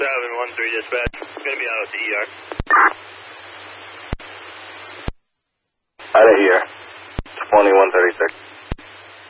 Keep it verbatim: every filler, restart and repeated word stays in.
seven one three dispatch. Going to be out at the E R. Out of here. twenty-one thirty-six.